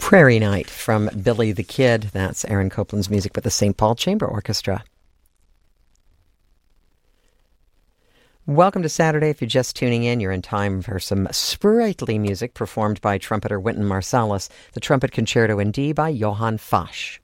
Prairie Night from Billy the Kid. That's Aaron Copland's music with the St. Paul Chamber Orchestra. Welcome to Saturday. If you're just tuning in, you're in time for some sprightly music performed by trumpeter Wynton Marsalis, the Trumpet Concerto in D by Johann Fasch.